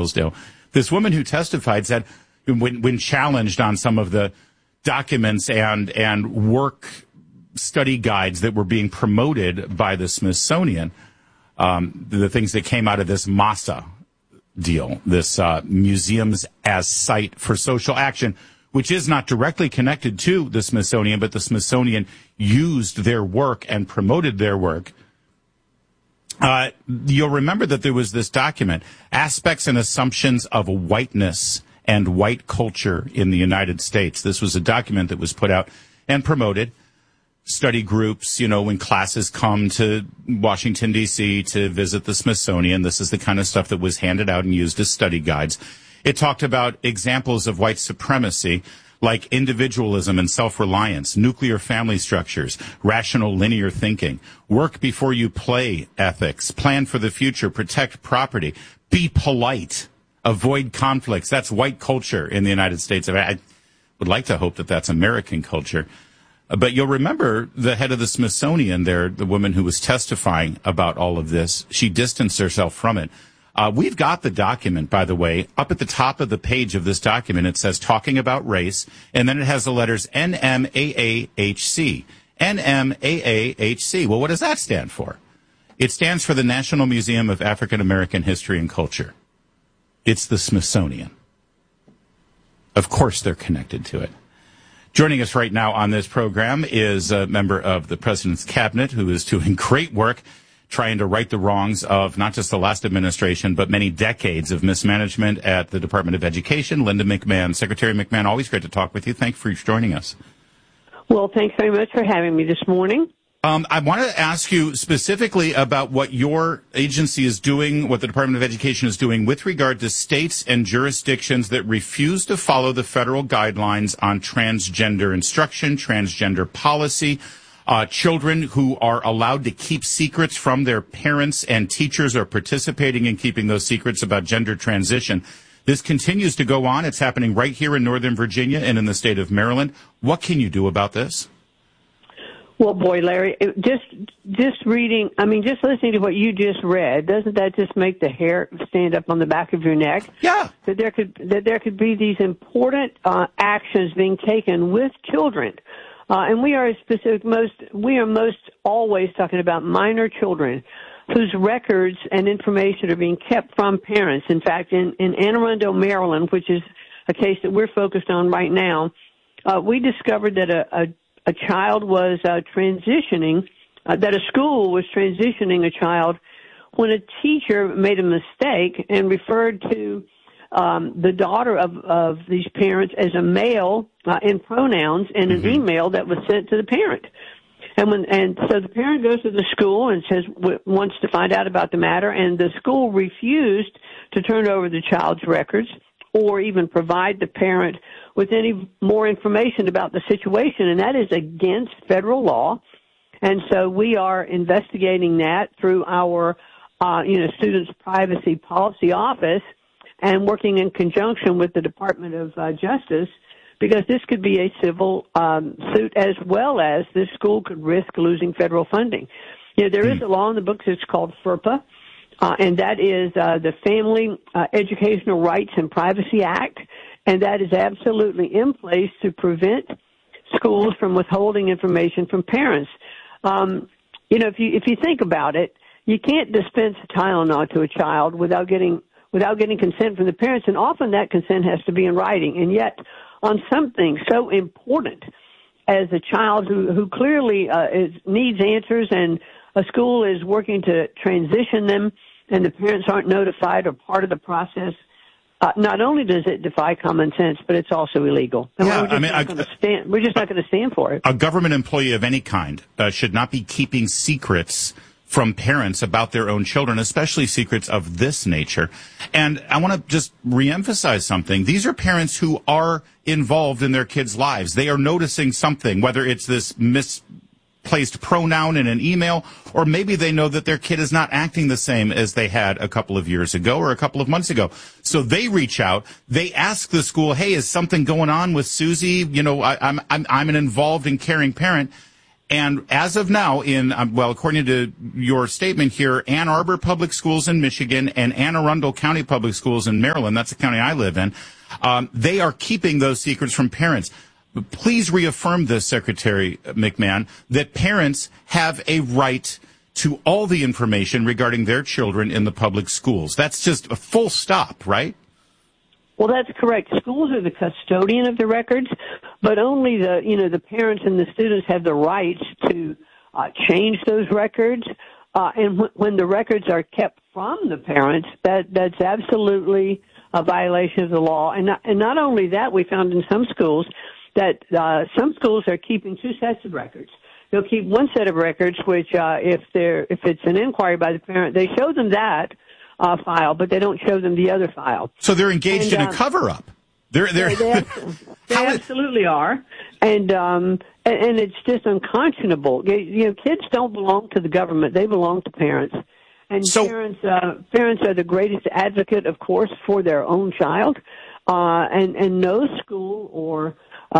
Hillsdale. This woman who testified said, when challenged on some of the documents and work study guides that were being promoted by the Smithsonian, the things that came out of this MASA deal, this Museums as Site for Social Action, which is not directly connected to the Smithsonian, but the Smithsonian used their work and promoted their work. You'll remember that there was this document, Aspects and Assumptions of Whiteness and White Culture in the United States. This was a document that was put out and promoted. Study groups, when classes come to Washington, D.C. to visit the Smithsonian, this is the kind of stuff that was handed out and used as study guides. It talked about examples of white supremacy, like individualism and self-reliance, nuclear family structures, rational linear thinking, work before you play ethics, plan for the future, protect property, be polite, avoid conflicts. That's white culture in the United States. I would like to hope that that's American culture. But you'll remember the head of the Smithsonian there, the woman who was testifying about all of this, she distanced herself from it. We've got the document, by the way. Up at the top of the page of this document, it says talking about race, and then it has the letters NMAAHC. NMAAHC. Well, what does that stand for? It stands for the National Museum of African American History and Culture. It's the Smithsonian. Of course they're connected to it. Joining us right now on this program is a member of the President's Cabinet who is doing great work trying to right the wrongs of not just the last administration, but many decades of mismanagement at the Department of Education. Linda McMahon. Secretary McMahon, always great to talk with you. Thank you for joining us. Well, thanks very much for having me this morning. I want to ask you specifically about what your agency is doing, what the Department of Education is doing with regard to states and jurisdictions that refuse to follow the federal guidelines on transgender instruction, transgender policy, children who are allowed to keep secrets from their parents and teachers are participating in keeping those secrets about gender transition. This continues to go on. It's happening right here in Northern Virginia and in the state of Maryland. What can you do about this? Well, boy, Larry, just listening to what you just read, doesn't that just make the hair stand up on the back of your neck? Yeah. That there could be these important actions being taken with children. And we are most always talking about minor children whose records and information are being kept from parents. In fact, in Anne Arundel, Maryland, which is a case that we're focused on right now, we discovered that a child was transitioning, that a school was transitioning a child when a teacher made a mistake and referred to the daughter of these parents as a male in pronouns in an email that was sent to the parent. And so the parent goes to the school and wants to find out about the matter, and the school refused to turn over the child's records or even provide the parent with any more information about the situation, and that is against federal law. And so we are investigating that through our, Students' Privacy Policy Office and working in conjunction with the Department of Justice, because this could be a civil suit as well as this school could risk losing federal funding. There is a law in the books. It's called FERPA, and that is the Family Educational Rights and Privacy Act. And that is absolutely in place to prevent schools from withholding information from parents. If you think about it, you can't dispense Tylenol to a child without getting consent from the parents, and often that consent has to be in writing. And yet, on something so important as a child who clearly needs answers, and a school is working to transition them, and the parents aren't notified or part of the process. Not only does it defy common sense, but it's also illegal. And we're just not going to stand for it. A government employee of any kind should not be keeping secrets from parents about their own children, especially secrets of this nature. And I want to just reemphasize something. These are parents who are involved in their kids' lives. They are noticing something, whether it's this misplaced pronoun in an email, or maybe they know that their kid is not acting the same as they had a couple of years ago or a couple of months ago. So they reach out, they ask the school, hey, is something going on with Susie? I'm an involved and caring parent. And as of now, according to your statement here, Ann Arbor Public Schools in Michigan and Anne Arundel County Public Schools in Maryland, that's the county I live in, they are keeping those secrets from parents. Please reaffirm this, Secretary McMahon, that parents have a right to all the information regarding their children in the public schools. That's just a full stop, right? Well, that's correct. Schools are the custodian of the records, but only the parents and the students have the rights to change those records. And when the records are kept from the parents, that's absolutely a violation of the law. And not only that, we found in some schools that some schools are keeping two sets of records. They'll keep one set of records, which if it's an inquiry by the parent, they show them that file, but they don't show them the other file. So they're engaged in a cover-up. They absolutely are, and it's just unconscionable. Kids don't belong to the government; they belong to parents, and parents are the greatest advocate, of course, for their own child, and no school or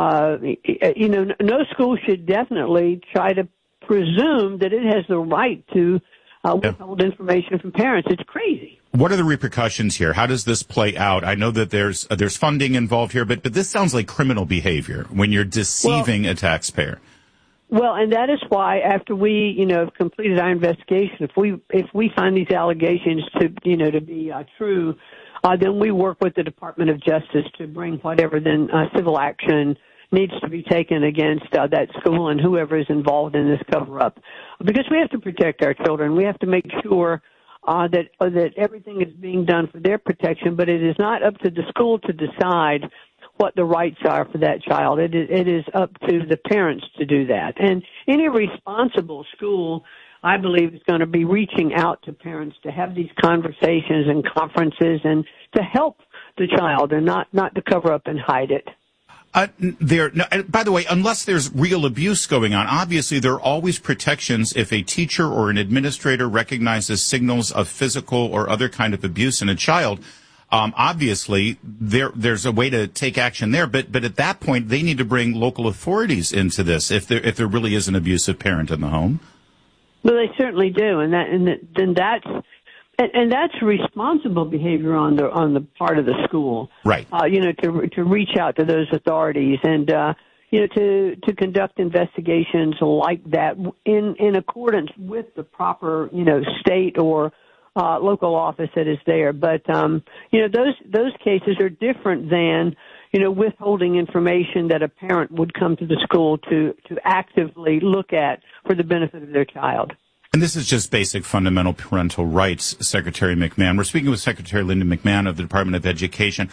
no school should definitely try to presume that it has the right to withhold information from parents. It's crazy. What are the repercussions here? How does this play out? I know that there's funding involved here, but this sounds like criminal behavior when you're deceiving a taxpayer. Well, and that is why after we, have completed our investigation, if we find these allegations to be true, then we work with the Department of Justice to bring whatever then civil action needs to be taken against that school and whoever is involved in this cover-up. Because we have to protect our children. We have to make sure that everything is being done for their protection, but it is not up to the school to decide what the rights are for that child. It is up to the parents to do that. And any responsible school, I believe, is going to be reaching out to parents to have these conversations and conferences and to help the child and not to cover up and hide it. By the way, unless there's real abuse going on, obviously there are always protections if a teacher or an administrator recognizes signals of physical or other kind of abuse in a child. Obviously, there's a way to take action there, but at that point, they need to bring local authorities into this if there really is an abusive parent in the home. Well, they certainly do, and that's responsible behavior on the part of the school, right? To reach out to those authorities and to conduct investigations like that in accordance with the proper state or local office that is there. But those cases are different than withholding information that a parent would come to the school to actively look at for the benefit of their child. And this is just basic fundamental parental rights, Secretary McMahon. We're speaking with Secretary Linda McMahon of the Department of Education.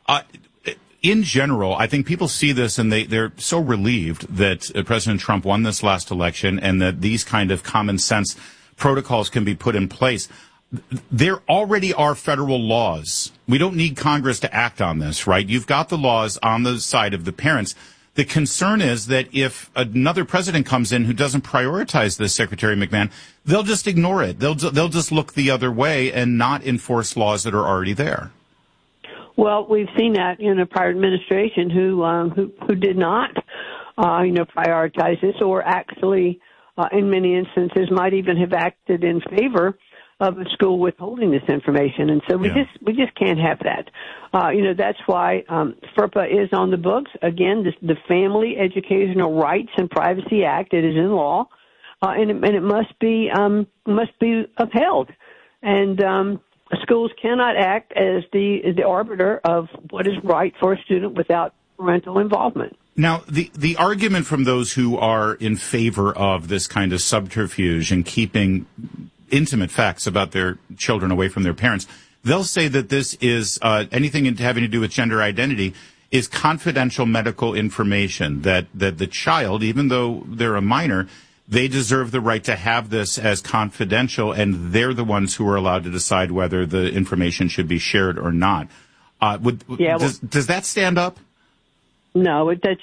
In general, I think people see this and they're so relieved that President Trump won this last election and that these kind of common sense protocols can be put in place. There already are federal laws. We don't need Congress to act on this, right? You've got the laws on the side of the parents. The concern is that if another president comes in who doesn't prioritize this, Secretary McMahon, they'll just ignore it. They'll just look the other way and not enforce laws that are already there. Well, we've seen that in a prior administration who did not, prioritize this, or actually, in many instances, might even have acted in favor of a school withholding this information, and so we just can't have that. That's why FERPA is on the books. Again, the Family Educational Rights and Privacy Act. It is in law, and it must be upheld. And schools cannot act as the arbiter of what is right for a student without parental involvement. Now, the argument from those who are in favor of this kind of subterfuge and keeping intimate facts about their children away from their parents, they'll say that this is anything having to do with gender identity is confidential medical information, that the child, even though they're a minor, they deserve the right to have this as confidential, and they're the ones who are allowed to decide whether the information should be shared or not. Does that stand up? No, it's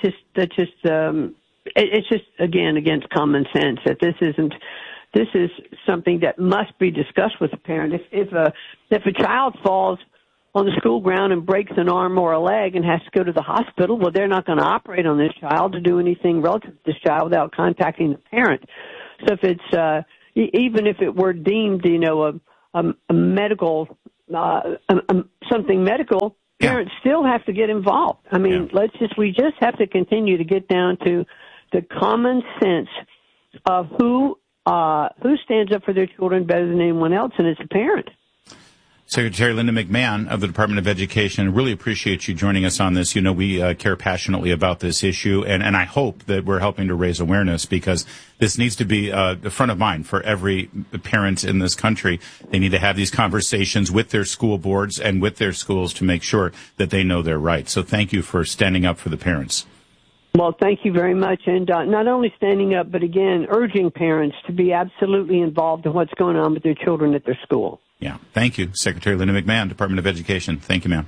just again against common sense that this is something that must be discussed with the parent. If a child falls on the school ground and breaks an arm or a leg and has to go to the hospital, well, they're not going to operate on this child to do anything relative to this child without contacting the parent. So if it's even if it were deemed, a medical something medical, parents still have to get involved. I mean, we just have to continue to get down to the common sense of who stands up for their children better than anyone else, and it's a parent. Secretary Linda McMahon of the Department of Education, really appreciate you joining us on this. We care passionately about this issue, and I hope that we're helping to raise awareness, because this needs to be the front of mind for every parent in this country. They need to have these conversations with their school boards and with their schools to make sure that they know their rights. So thank you for standing up for the parents. Well, thank you very much. And not only standing up, but again, urging parents to be absolutely involved in what's going on with their children at their school. Yeah. Thank you, Secretary Linda McMahon, Department of Education. Thank you, ma'am.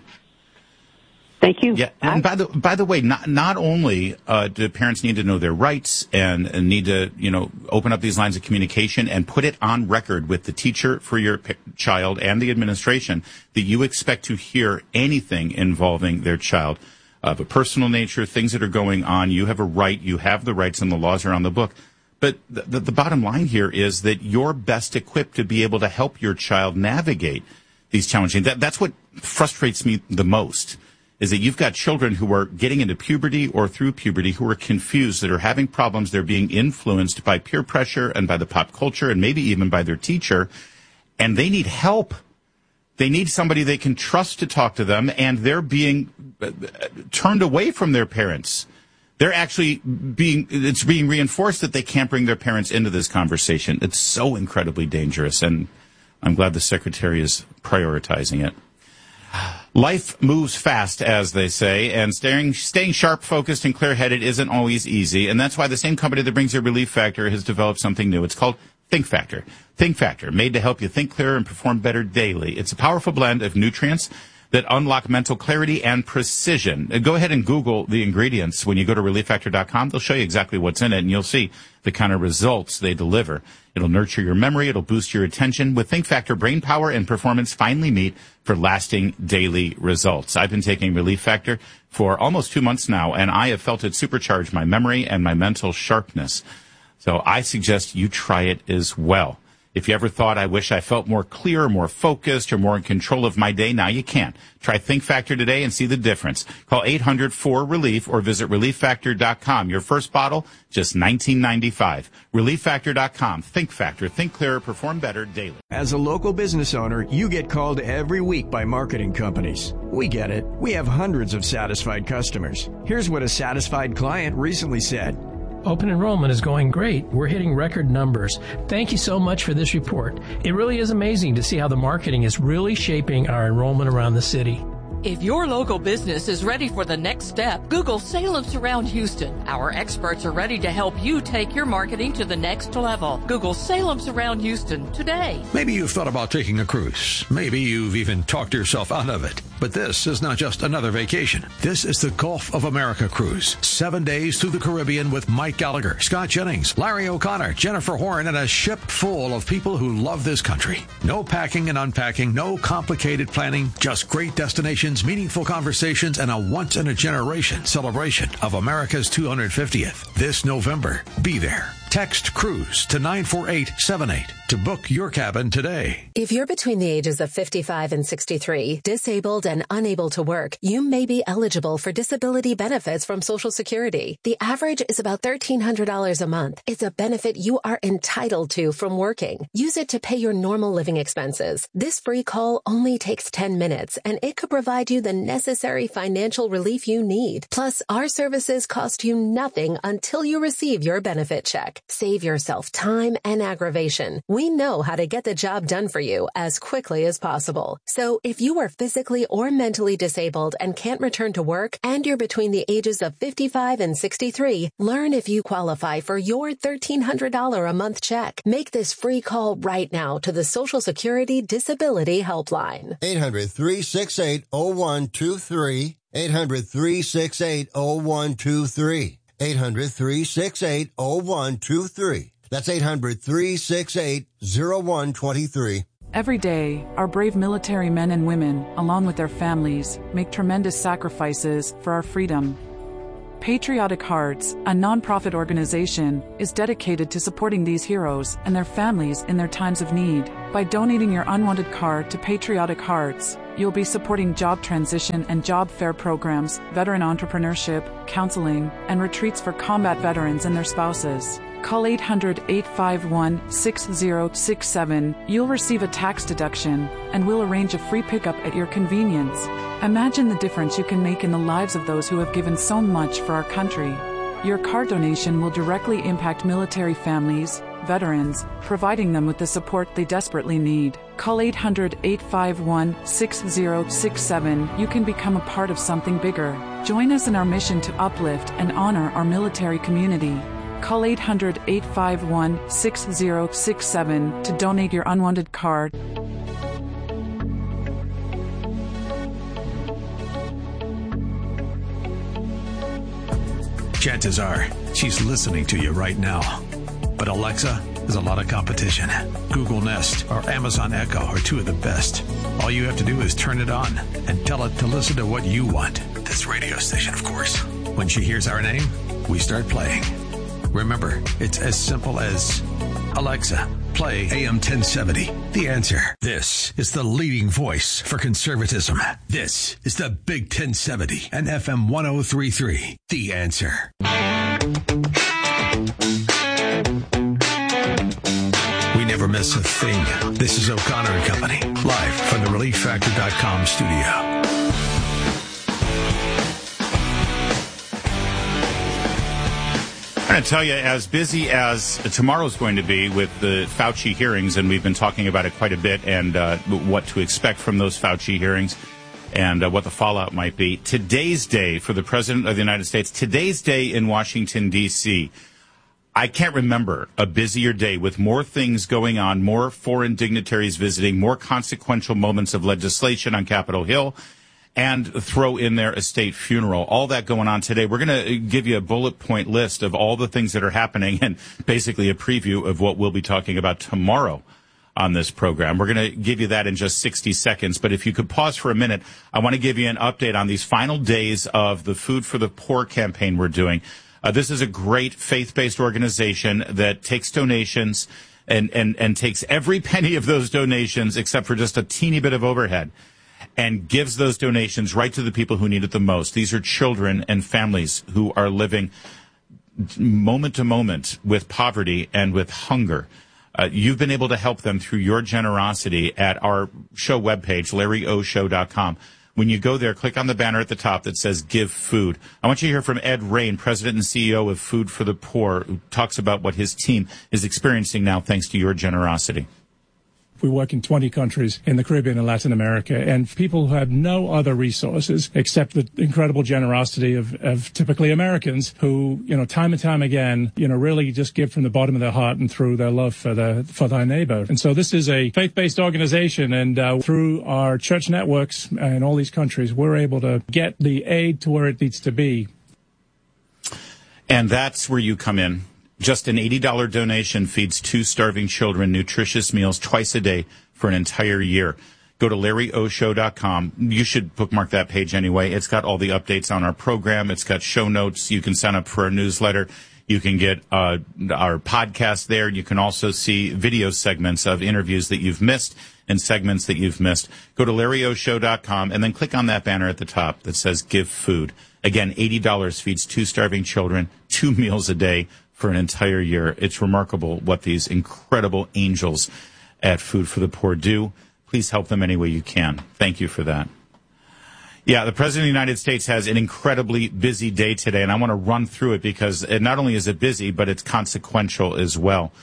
Thank you. Yeah. And by the way, not only do parents need to know their rights and need to, open up these lines of communication and put it on record with the teacher for your child and the administration that you expect to hear anything involving their child of a personal nature, things that are going on. You have a right. You have the rights, and the laws are on the book. But the bottom line here is that you're best equipped to be able to help your child navigate these challenges. That's what frustrates me the most, is that you've got children who are getting into puberty or through puberty who are confused, that are having problems. They're being influenced by peer pressure and by the pop culture and maybe even by their teacher, and they need help. They need somebody they can trust to talk to them, and they're being turned away from their parents. They're actually being reinforced that they can't bring their parents into this conversation. It's so incredibly dangerous, and I'm glad the Secretary is prioritizing it. Life moves fast, as they say, and staying sharp, focused, and clear-headed isn't always easy, and that's why the same company that brings you Relief Factor has developed something new. It's called Think Factor. Think Factor, made to help you think clearer and perform better daily. It's a powerful blend of nutrients that unlock mental clarity and precision. Go ahead and Google the ingredients when you go to ReliefFactor.com. They'll show you exactly what's in it, and you'll see the kind of results they deliver. It'll nurture your memory. It'll boost your attention. With Think Factor, brain power and performance finally meet for lasting daily results. I've been taking Relief Factor for almost 2 months now, and I have felt it supercharge my memory and my mental sharpness. So I suggest you try it as well. If you ever thought, I wish I felt more clear, more focused, or more in control of my day, now you can. Try Think Factor today and see the difference. Call 800-4RELIEF or visit ReliefFactor.com. Your first bottle, just $19.95. ReliefFactor.com. Think Factor. Think clearer. Perform better daily. As a local business owner, you get called every week by marketing companies. We get it. We have hundreds of satisfied customers. Here's what a satisfied client recently said. Open enrollment is going great. We're hitting record numbers. Thank you so much for this report. It really is amazing to see how the marketing is really shaping our enrollment around the city. If your local business is ready for the next step, Google Salem Surround Houston. Our experts are ready to help you take your marketing to the next level. Google Salem Surround Houston today. Maybe you've thought about taking a cruise. Maybe you've even talked yourself out of it. But this is not just another vacation. This is the Gulf of America cruise. 7 days through the Caribbean with Mike Gallagher, Scott Jennings, Larry O'Connor, Jennifer Horn, and a ship full of people who love this country. No packing and unpacking, no complicated planning, just great destinations, meaningful conversations, and a once-in-a-generation celebration of America's 250th. This November, be there. Text CRUISE to 94878 to book your cabin today. If you're between the ages of 55 and 63, disabled and unable to work, you may be eligible for disability benefits from Social Security. The average is about $1,300 a month. It's a benefit you are entitled to from working. Use it to pay your normal living expenses. This free call only takes 10 minutes, and it could provide you the necessary financial relief you need. Plus, our services cost you nothing until you receive your benefit check. Save yourself time and aggravation. We know how to get the job done for you as quickly as possible. So if you are physically or mentally disabled and can't return to work, and you're between the ages of 55 and 63, learn if you qualify for your $1,300 a month check. Make this free call right now to the Social Security Disability Helpline. 800-368-0123. 800-368-0123. 800-368-0123. That's 800-368-0123. Every day, our brave military men and women, along with their families, make tremendous sacrifices for our freedom. Patriotic Hearts, a non-profit organization, is dedicated to supporting these heroes and their families in their times of need. By donating your unwanted card to Patriotic Hearts, you'll be supporting job transition and job fair programs, veteran entrepreneurship, counseling, and retreats for combat veterans and their spouses. Call 800-851-6067. You'll receive a tax deduction, and we'll arrange a free pickup at your convenience. Imagine the difference you can make in the lives of those who have given so much for our country. Your card donation will directly impact military families, veterans, providing them with the support they desperately need. Call 800-851-6067. You can become a part of something bigger. Join us in our mission to uplift and honor our military community. Call 800-851-6067 to donate your unwanted card. Chances are she's listening to you right now. But Alexa, there's a lot of competition. Google Nest or Amazon Echo are two of the best. All you have to do is turn it on and tell it to listen to what you want. This radio station, of course. When she hears our name, we start playing. Remember, it's as simple as, Alexa, play AM 1070. The Answer. This is the leading voice for conservatism. This is the Big 1070 and FM 1033. The Answer. We never miss a thing. This is O'Connor and Company, live from the ReliefFactor.com studio. I'm going to tell you, as busy as tomorrow's going to be with the Fauci hearings, and we've been talking about it quite a bit, and what to expect from those Fauci hearings and what the fallout might be. Today's day for the President of the United States, today's day in Washington, D.C., I can't remember a busier day with more things going on, more foreign dignitaries visiting, more consequential moments of legislation on Capitol Hill, and throw in there a state funeral. All that going on today. We're going to give you a bullet point list of all the things that are happening and basically a preview of what we'll be talking about tomorrow on this program. We're going to give you that in just 60 seconds. But if you could pause for a minute, I want to give you an update on these final days of the Food for the Poor campaign we're doing. This is a great faith-based organization that takes donations and takes every penny of those donations, except for just a teeny bit of overhead, and gives those donations right to the people who need it the most. These are children and families who are living moment to moment with poverty and with hunger. You've been able to help them through your generosity at our show webpage, LarryOShow.com. When you go there, click on the banner at the top that says Give Food. I want you to hear from Ed Rain, President and CEO of Food for the Poor, who talks about what his team is experiencing now thanks to your generosity. We work in 20 countries in the Caribbean and Latin America, and people who have no other resources except the incredible generosity of typically Americans who, time and time again, really just give from the bottom of their heart and through their love for thy neighbor. And so this is a faith-based organization, and through our church networks in all these countries, we're able to get the aid to where it needs to be. And that's where you come in. Just an $80 donation feeds 2 starving children nutritious meals twice a day for an entire year. Go to LarryOShow.com. You should bookmark that page anyway. It's got all the updates on our program. It's got show notes. You can sign up for our newsletter. You can get our podcast there. You can also see video segments of interviews that you've missed and segments that you've missed. Go to LarryOShow.com and then click on that banner at the top that says Give Food. Again, $80 feeds 2 starving children, 2 meals a day for an entire year. It's remarkable what these incredible angels at Food for the Poor do. Please help them any way you can. Thank you for that. Yeah, the President of the United States has an incredibly busy day today, and I want to run through it because not only is it busy, but it's consequential as well.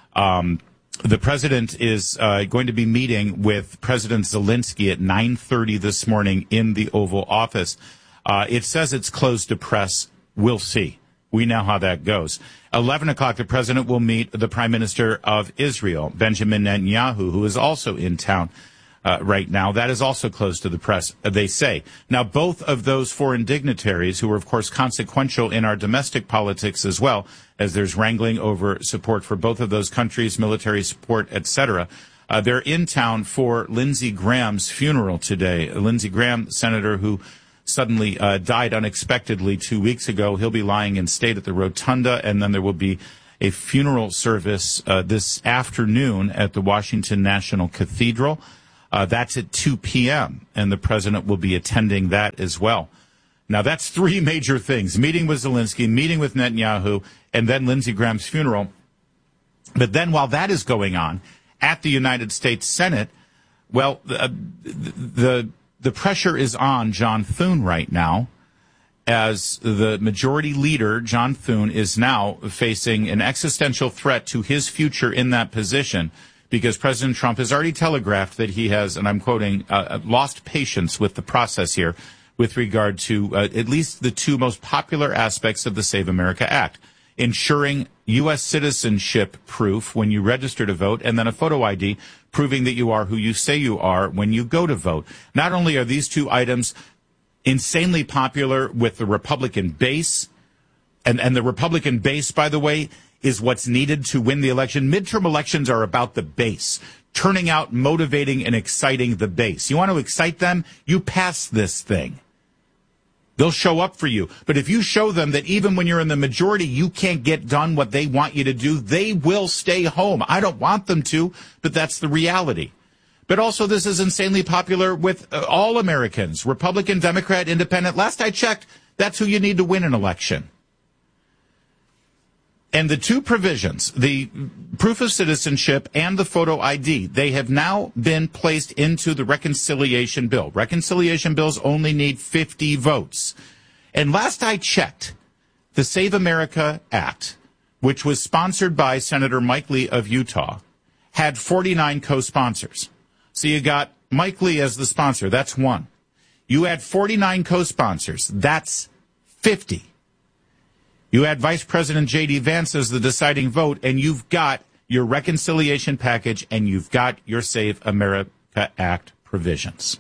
The President is going to be meeting with President Zelensky at 9:30 this morning in the Oval Office. It says it's closed to press. We'll see. We know how that goes. 11 o'clock, the President will meet the Prime Minister of Israel, Benjamin Netanyahu, who is also in town right now. That is also closed to the press, they say. Now, both of those foreign dignitaries, who are, of course, consequential in our domestic politics as well, as there's wrangling over support for both of those countries, military support, etc., They're in town for Lindsey Graham's funeral today. Lindsey Graham, senator who suddenly died unexpectedly 2 weeks ago. He'll be lying in state at the Rotunda, and then there will be a funeral service this afternoon at the Washington National Cathedral. That's at 2 p.m., and the president will be attending that as well. Now, that's three major things: meeting with Zelensky, meeting with Netanyahu, and then Lindsey Graham's funeral. But then while that is going on at the United States Senate, well, the pressure is on John Thune right now, as the majority leader, John Thune, is now facing an existential threat to his future in that position, because President Trump has already telegraphed that he has, and I'm quoting, lost patience with the process here with regard to at least the two most popular aspects of the Save America Act: ensuring U.S. citizenship proof when you register to vote, and then a photo ID proving that you are who you say you are when you go to vote. Not only are these two items insanely popular with the Republican base, and the Republican base, by the way, is what's needed to win the election. Midterm elections are about the base, turning out, motivating, and exciting the base. You want to excite them? You pass this thing. They'll show up for you. But if you show them that even when you're in the majority, you can't get done what they want you to do, they will stay home. I don't want them to, but that's the reality. But also, this is insanely popular with all Americans, Republican, Democrat, Independent. Last I checked, that's who you need to win an election. And the two provisions, the proof of citizenship and the photo ID, they have now been placed into the reconciliation bill. Reconciliation bills only need 50 votes. And last I checked, the Save America Act, which was sponsored by Senator Mike Lee of Utah, had 49 co-sponsors. So you got Mike Lee as the sponsor. That's one. You add 49 co-sponsors. That's 50. You add Vice President J.D. Vance as the deciding vote, and you've got your reconciliation package, and you've got your Save America Act provisions.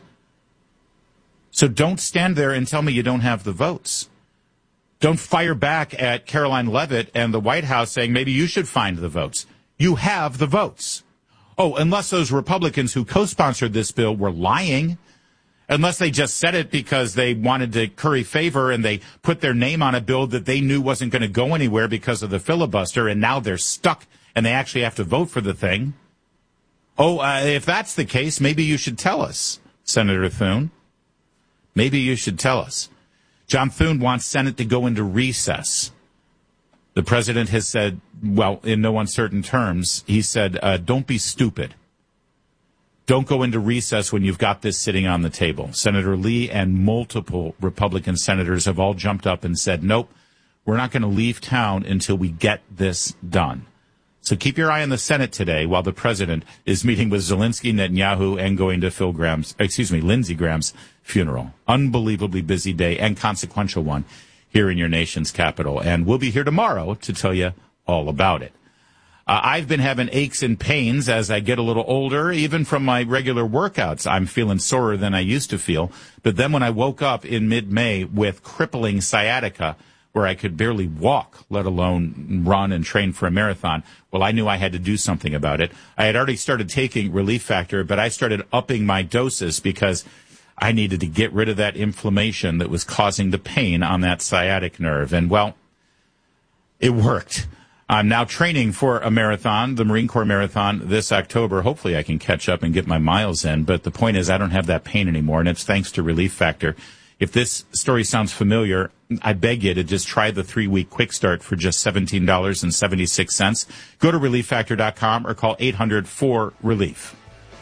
So don't stand there and tell me you don't have the votes. Don't fire back at Caroline Leavitt and the White House saying maybe you should find the votes. You have the votes. Oh, unless those Republicans who co-sponsored this bill were lying, unless they just said it because they wanted to curry favor and they put their name on a bill that they knew wasn't going to go anywhere because of the filibuster, and now they're stuck and they actually have to vote for the thing. Oh, if that's the case, maybe you should tell us, Senator Thune. Maybe you should tell us. John Thune wants Senate to go into recess. The president has said, well, in no uncertain terms, he said, don't be stupid. Don't go into recess when you've got this sitting on the table. Senator Lee and multiple Republican senators have all jumped up and said, nope, we're not going to leave town until we get this done. So keep your eye on the Senate today while the president is meeting with Zelensky, Netanyahu, and going to Lindsey Graham's funeral. Unbelievably busy day and consequential one here in your nation's capital. And we'll be here tomorrow to tell you all about it. I've been having aches and pains as I get a little older, even from my regular workouts. I'm feeling sorer than I used to feel. But then when I woke up in mid-May with crippling sciatica, where I could barely walk, let alone run and train for a marathon, well, I knew I had to do something about it. I had already started taking Relief Factor, but I started upping my doses because I needed to get rid of that inflammation that was causing the pain on that sciatic nerve. And, well, it worked. I'm now training for a marathon, the Marine Corps Marathon, this October. Hopefully I can catch up and get my miles in. But the point is I don't have that pain anymore, and it's thanks to Relief Factor. If this story sounds familiar, I beg you to just try the 3-week quick start for just $17.76. Go to ReliefFactor.com or call 800-4-RELIEF.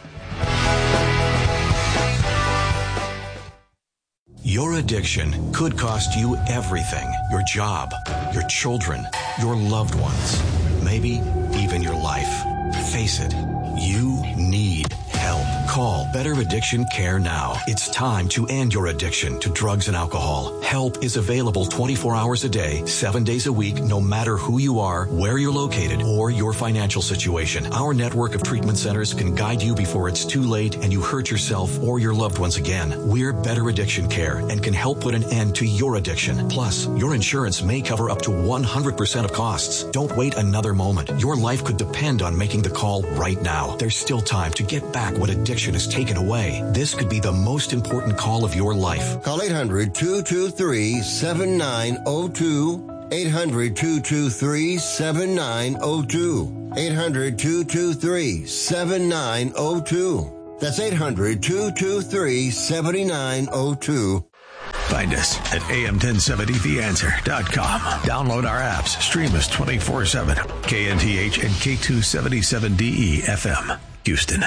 Your addiction could cost you everything. Your job, your children, your loved ones, maybe even your life. Face it, you need help. Call Better Addiction Care now. It's time to end your addiction to drugs and alcohol. Help is available 24 hours a day, 7 days a week, no matter who you are, where you're located, or your financial situation. Our network of treatment centers can guide you before it's too late and you hurt yourself or your loved ones again. We're Better Addiction Care and can help put an end to your addiction. Plus, your insurance may cover up to 100% of costs. Don't wait another moment. Your life could depend on making the call right now. There's still time to get back what addiction has taken away. This could be the most important call of your life. Call 800-223-7902. 800-223-7902. 800-223-7902. That's 800-223-7902. Find us at am1070theanswer.com. Download our apps. Stream us 24/7. KNTH and K277DE FM, Houston.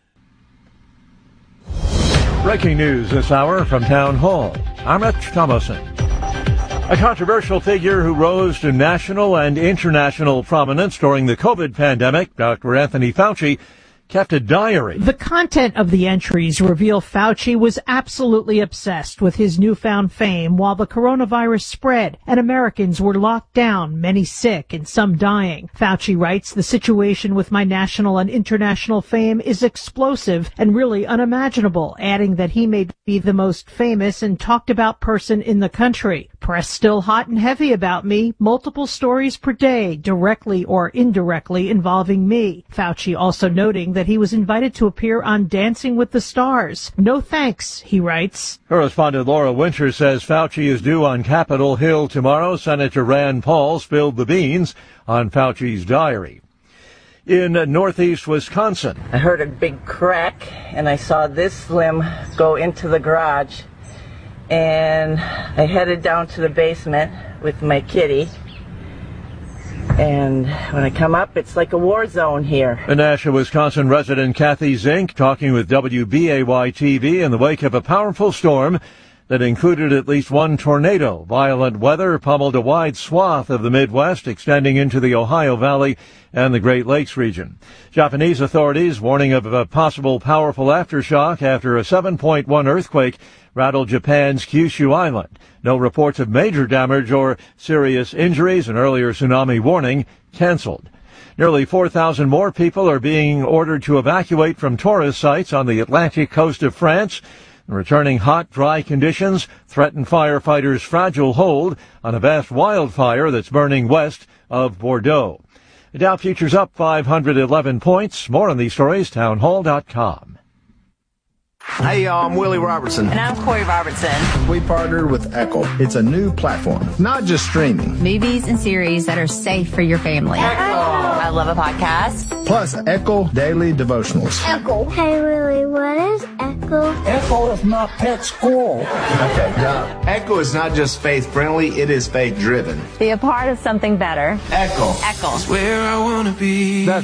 Breaking news this hour from Town Hall. I'm Rich Thomason. A controversial figure who rose to national and international prominence during the COVID pandemic, Dr. Anthony Fauci, kept a diary. The content of the entries reveal Fauci was absolutely obsessed with his newfound fame while the coronavirus spread and Americans were locked down, many sick and some dying. Fauci writes, "The situation with my national and international fame is explosive and really unimaginable," adding that he may be the most famous and talked about person in the country. Press still hot and heavy about me, multiple stories per day, directly or indirectly involving me. Fauci also noting that he was invited to appear on Dancing with the Stars. No thanks, he writes. Correspondent Laura Winter says Fauci is due on Capitol Hill tomorrow. Senator Rand Paul spilled the beans on Fauci's diary. In northeast Wisconsin, I heard a big crack and I saw this limb go into the garage. And I headed down to the basement with my kitty. And when I come up, it's like a war zone here. A Nashua, Wisconsin resident Kathy Zink talking with WBAY-TV in the wake of a powerful storm that included at least one tornado. Violent weather pummeled a wide swath of the Midwest, extending into the Ohio Valley and the Great Lakes region. Japanese authorities warning of a possible powerful aftershock after a 7.1 earthquake rattled Japan's Kyushu Island. No reports of major damage or serious injuries. An earlier tsunami warning canceled. Nearly 4,000 more people are being ordered to evacuate from tourist sites on the Atlantic coast of France. Returning hot, dry conditions threaten firefighters' fragile hold on a vast wildfire that's burning west of Bordeaux. The Dow futures up 511 points. More on these stories, townhall.com. Hey, y'all, I'm Willie Robertson. And I'm Corey Robertson. We partnered with Echo. It's a new platform, not just streaming. Movies and series that are safe for your family. Echo. I love a podcast. Plus, Echo Daily Devotionals. Echo. Hey, Willie, what is Echo? Echo is my pet squirrel. Okay, now, Echo is not just faith-friendly, it is faith-driven. Be a part of something better. Echo. Echo. It's where I want to be. That's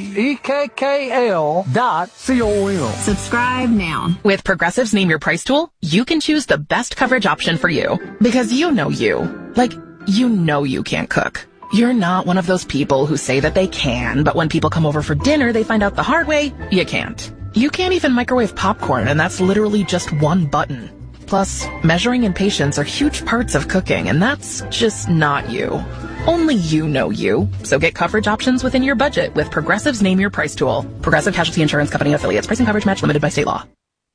EKKL.com. Subscribe now. With Progressive's Name Your Price tool, you can choose the best coverage option for you. Because you know you. Like, you know you can't cook. You're not one of those people who say that they can, but when people come over for dinner, they find out the hard way, you can't. You can't even microwave popcorn, and that's literally just one button. Plus, measuring and patience are huge parts of cooking, and that's just not you. Only you know you. So get coverage options within your budget with Progressive's Name Your Price tool. Progressive Casualty Insurance Company affiliates. Pricing coverage match limited by state law.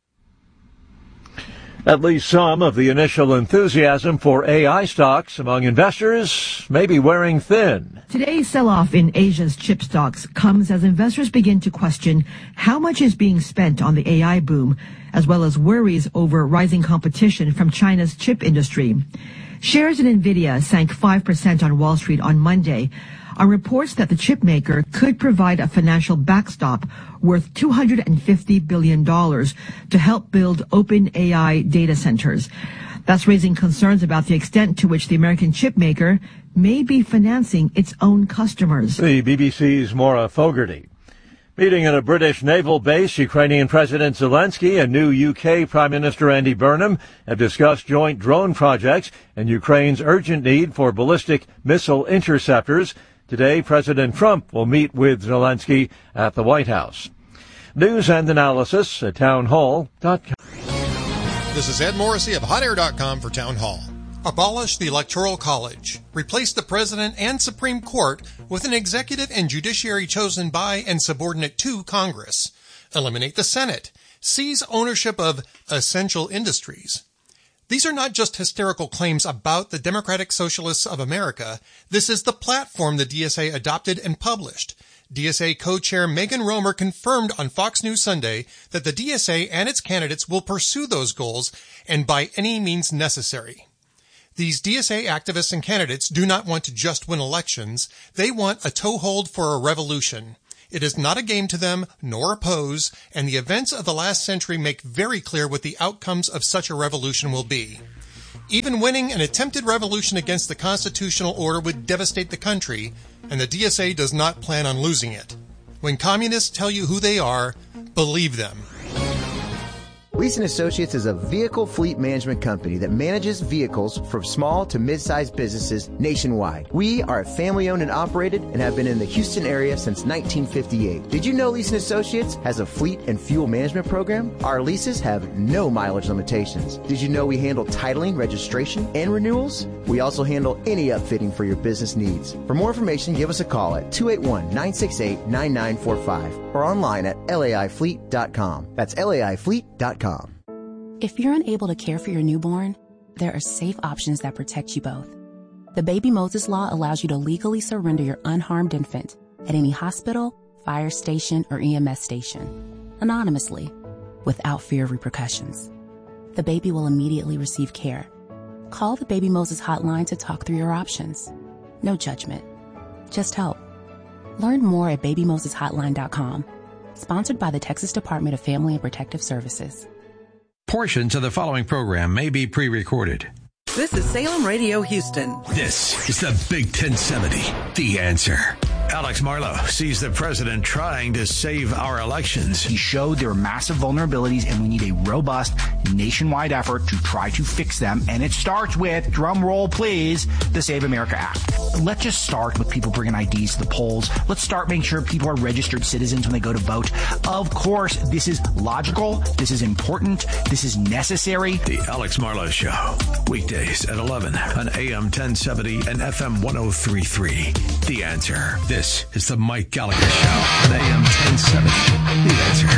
At least some of the initial enthusiasm for AI stocks among investors may be wearing thin. Today's sell-off in Asia's chip stocks comes as investors begin to question how much is being spent on the AI boom, as well as worries over rising competition from China's chip industry. Shares in NVIDIA sank 5% on Wall Street on Monday on reports that the chip maker could provide a financial backstop worth $250 billion to help build open AI data centers. That's raising concerns about the extent to which the American chip maker may be financing its own customers. The BBC's Maura Fogarty. Meeting at a British naval base, Ukrainian President Zelensky and new UK Prime Minister Andy Burnham have discussed joint drone projects and Ukraine's urgent need for ballistic missile interceptors. Today, President Trump will meet with Zelensky at the White House. News and analysis at townhall.com. This is Ed Morrissey of HotAir.com for Town Hall. Abolish the Electoral College. Replace the President and Supreme Court with an executive and judiciary chosen by and subordinate to Congress. Eliminate the Senate. Seize ownership of essential industries. These are not just hysterical claims about the Democratic Socialists of America. This is the platform the DSA adopted and published. DSA co-chair Megan Romer confirmed on Fox News Sunday that the DSA and its candidates will pursue those goals and by any means necessary. These DSA activists and candidates do not want to just win elections. They want a toehold for a revolution. It is not a game to them, nor a pose, and the events of the last century make very clear what the outcomes of such a revolution will be. Even winning an attempted revolution against the constitutional order would devastate the country, and the DSA does not plan on losing it. When communists tell you who they are, believe them. Leeson Associates is a vehicle fleet management company that manages vehicles for small to mid-sized businesses nationwide. We are family-owned and operated and have been in the Houston area since 1958. Did you know Leeson Associates has a fleet and fuel management program? Our leases have no mileage limitations. Did you know we handle titling, registration, and renewals? We also handle any upfitting for your business needs. For more information, give us a call at 281-968-9945 or online at laifleet.com. That's laifleet.com. If you're unable to care for your newborn, there are safe options that protect you both. The Baby Moses Law allows you to legally surrender your unharmed infant at any hospital, fire station, or EMS station, anonymously, without fear of repercussions. The baby will immediately receive care. Call the Baby Moses hotline to talk through your options. No judgment, just help. Learn more at babymoseshotline.com. Sponsored by the Texas Department of Family and Protective Services. Portions of the following program may be pre-recorded. This is Salem Radio Houston. This is the Big 1070, The Answer. Alex Marlow sees the president trying to save our elections. He showed there are massive vulnerabilities and we need a robust nationwide effort to try to fix them. And it starts with, drum roll please, the Save America Act. Let's just start with people bringing IDs to the polls. Let's start making sure people are registered citizens when they go to vote. Of course, this is logical. This is important. This is necessary. The Alex Marlow Show. Weekdays at 11 on AM 1070 and FM 1033. The Answer. This is the Mike Gallagher Show on AM 1070. The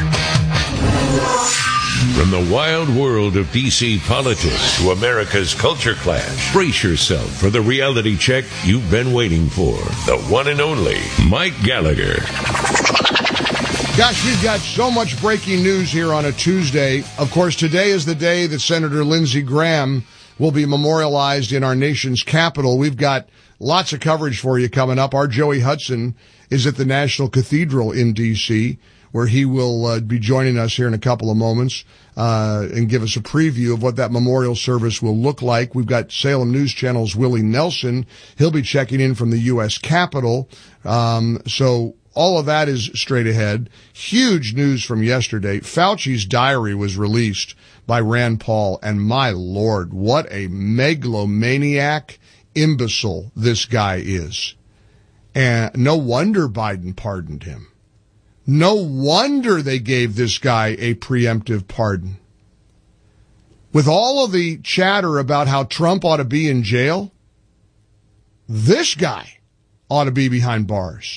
Answer. From the wild world of D.C. politics to America's culture clash, brace yourself for the reality check you've been waiting for. The one and only Mike Gallagher. Gosh, we've got so much breaking news here on a Tuesday. Of course, today is the day that Senator Lindsey Graham will be memorialized in our nation's capital. We've got lots of coverage for you coming up. Our Joey Hudson is at the National Cathedral in D.C., where he will be joining us here in a couple of moments and give us a preview of what that memorial service will look like. We've got Salem News Channel's Willie Nelson. He'll be checking in from the U.S. Capitol. So all of that is straight ahead. Huge news from yesterday. Fauci's diary was released by Rand Paul, and my Lord, what a megalomaniac imbecile this guy is. And no wonder Biden pardoned him. No wonder they gave this guy a preemptive pardon. With all of the chatter about how Trump ought to be in jail, this guy ought to be behind bars.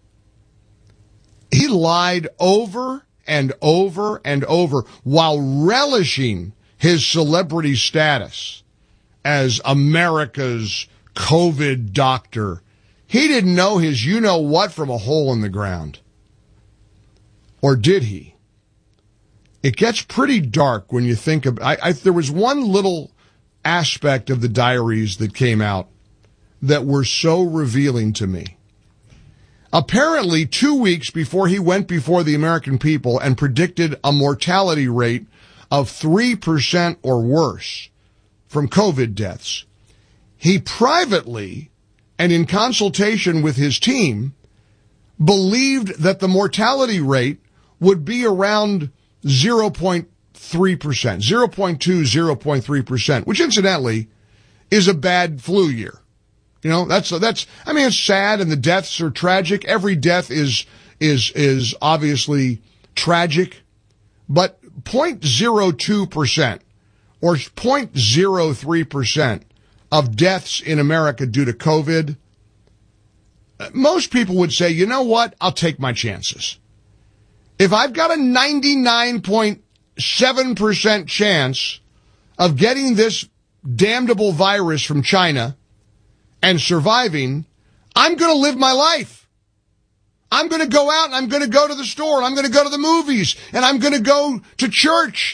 He lied over and over and over while relishing his celebrity status as America's COVID doctor. He didn't know his you-know-what from a hole in the ground. Or did he? It gets pretty dark when you think of... there was one little aspect of the diaries that came out that were so revealing to me. Apparently, 2 weeks before he went before the American people and predicted a mortality rate of 3% or worse from COVID deaths, he privately and in consultation with his team believed that the mortality rate would be around 0.3%, 0.2, 0.3%, which incidentally is a bad flu year. You know, that's, I mean, it's sad and the deaths are tragic. Every death is obviously tragic, but 0.02% or 0.03% of deaths in America due to COVID, most people would say, you know what, I'll take my chances. If I've got a 99.7% chance of getting this damnable virus from China and surviving, I'm going to live my life. I'm going to go out and I'm going to go to the store and I'm going to go to the movies and I'm going to go to church.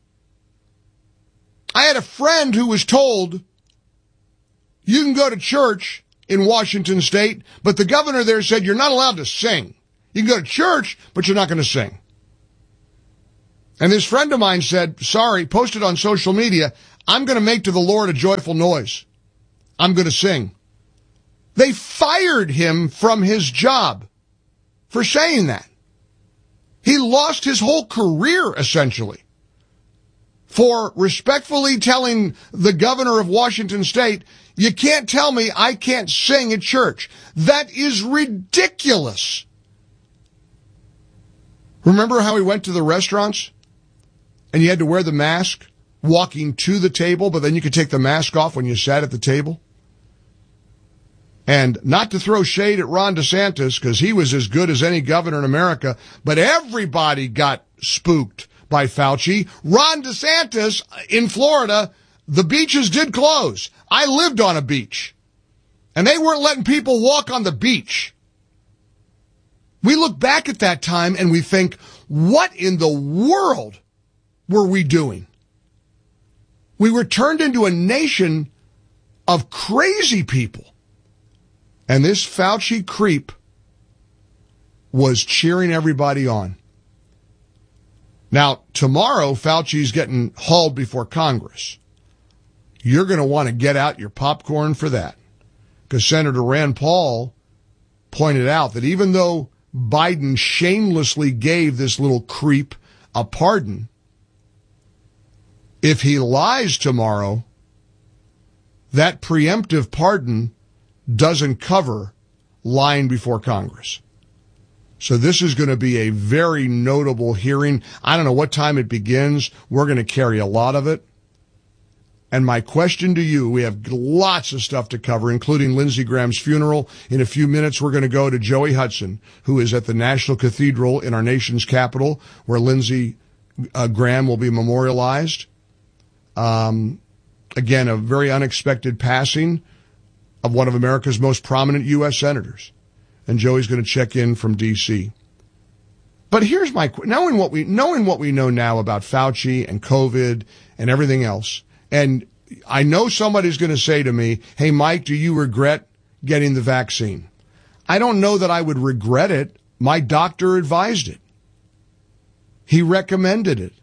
I had a friend who was told, you can go to church in Washington State, but the governor there said you're not allowed to sing. You can go to church, but you're not going to sing. And this friend of mine said, sorry, posted on social media, I'm going to make to the Lord a joyful noise. I'm going to sing. They fired him from his job for saying that. He lost his whole career, essentially, for respectfully telling the governor of Washington State, you can't tell me I can't sing at church. That is ridiculous. Remember how he went to the restaurants and you had to wear the mask walking to the table, but then you could take the mask off when you sat at the table? And not to throw shade at Ron DeSantis, because he was as good as any governor in America, but everybody got spooked by Fauci. Ron DeSantis in Florida, the beaches did close. I lived on a beach, and they weren't letting people walk on the beach. We look back at that time and we think, what in the world were we doing? We were turned into a nation of crazy people. And this Fauci creep was cheering everybody on. Now, tomorrow, Fauci's getting hauled before Congress. You're going to want to get out your popcorn for that. Because Senator Rand Paul pointed out that even though Biden shamelessly gave this little creep a pardon, if he lies tomorrow, that preemptive pardon doesn't cover lying before Congress. So this is going to be a very notable hearing. I don't know what time it begins. We're going to carry a lot of it. And my question to you, we have lots of stuff to cover, including Lindsey Graham's funeral. In a few minutes, we're going to go to Joey Hudson, who is at the National Cathedral in our nation's capital, where Lindsey Graham will be memorialized. Again, a very unexpected passing of one of America's most prominent U.S. senators. And Joey's going to check in from D.C. But here's my, knowing what we know now about Fauci and COVID and everything else, and I know somebody's going to say to me, hey, Mike, do you regret getting the vaccine? I don't know that I would regret it. My doctor advised it. He recommended it.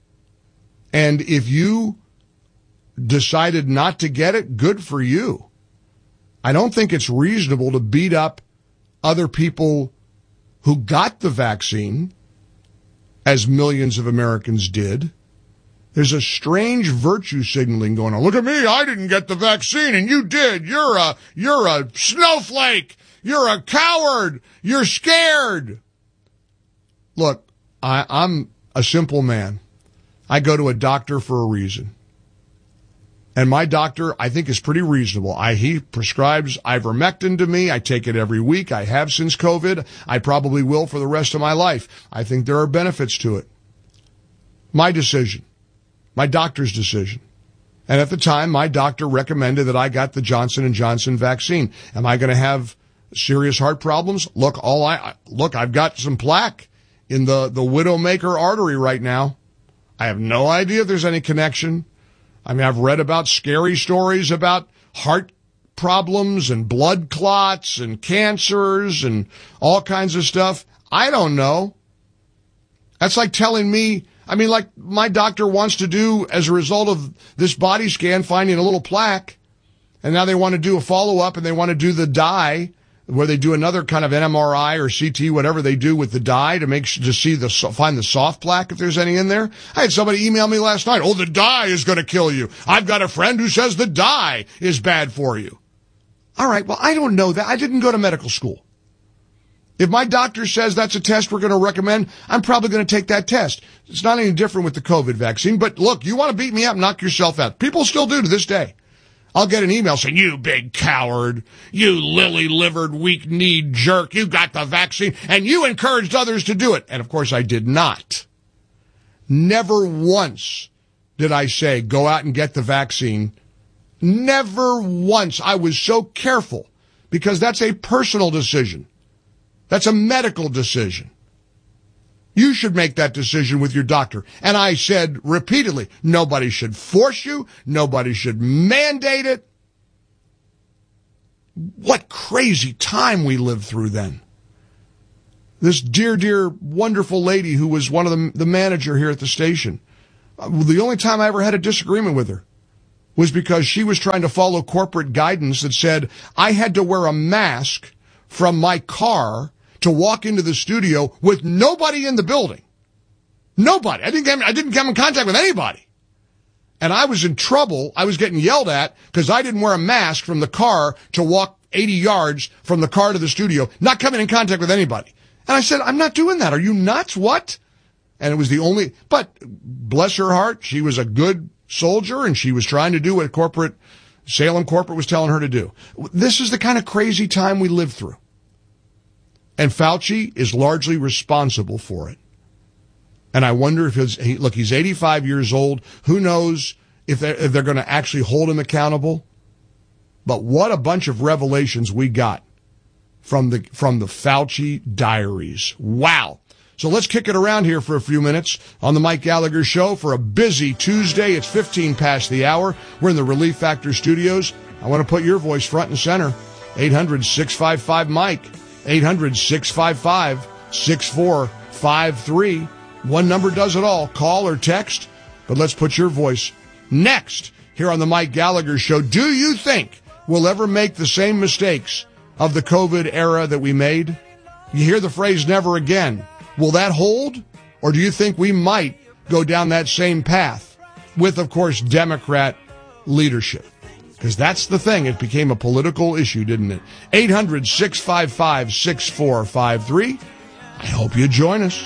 And if you decided not to get it, good for you. I don't think it's reasonable to beat up other people who got the vaccine, as millions of Americans did. There's a strange virtue signaling going on. Look at me, I didn't get the vaccine and you did. You're a snowflake. You're a coward. You're scared. Look, I'm a simple man. I go to a doctor for a reason. And my doctor, I think, is pretty reasonable. He prescribes ivermectin to me. I take it every week. I have since COVID. I probably will for the rest of my life. I think there are benefits to it. My decision. My doctor's decision. And at the time, my doctor recommended that I got the Johnson & Johnson vaccine. Am I going to have serious heart problems? Look, I've got some plaque in the Widowmaker artery right now. I have no idea if there's any connection. I mean, I've read about scary stories about heart problems and blood clots and cancers and all kinds of stuff. I don't know. That's like telling me, like my doctor wants to do as a result of this body scan, finding a little plaque, and now they want to do a follow-up and they want to do the dye, where they do another kind of MRI or CT, whatever they do with the dye to find the soft plaque if there's any in there. I had somebody email me last night. Oh, the dye is going to kill you. I've got a friend who says the dye is bad for you. All right. Well, I don't know that. I didn't go to medical school. If my doctor says that's a test we're going to recommend, I'm probably going to take that test. It's not any different with the COVID vaccine. But look, you want to beat me up, knock yourself out. People still do to this day. I'll get an email saying, you big coward, you lily-livered, weak-kneed jerk, you got the vaccine, and you encouraged others to do it. And, of course, I did not. Never once did I say, go out and get the vaccine. Never once. I was so careful because that's a personal decision. That's a medical decision. You should make that decision with your doctor. And I said repeatedly, nobody should force you. Nobody should mandate it. What crazy time we lived through then. This dear, wonderful lady who was one of the manager here at the station. The only time I ever had a disagreement with her was because she was trying to follow corporate guidance that said I had to wear a mask from my car to walk into the studio with nobody in the building. Nobody. I didn't come in contact with anybody. And I was in trouble. I was getting yelled at because I didn't wear a mask from the car to walk 80 yards from the car to the studio, not coming in contact with anybody. And I said, I'm not doing that. Are you nuts? What? And it was the only, but bless her heart, she was a good soldier and she was trying to do what Salem corporate was telling her to do. This is the kind of crazy time we lived through. And Fauci is largely responsible for it. And I wonder if he's 85 years old. Who knows if they're going to actually hold him accountable? But what a bunch of revelations we got from the Fauci diaries. Wow. So let's kick it around here for a few minutes on the Mike Gallagher Show for a busy Tuesday. It's 15 past the hour. We're in the Relief Factor studios. I want to put your voice front and center. 800-655-MIKE. 800-655-6453. One number does it all. Call or text, but let's put your voice next here on the Mike Gallagher Show. Do you think we'll ever make the same mistakes of the COVID era that we made? You hear the phrase never again. Will that hold? Or do you think we might go down that same path with, of course, Democrat leadership? Because that's the thing. It became a political issue, didn't it? 800-655-6453. I hope you join us.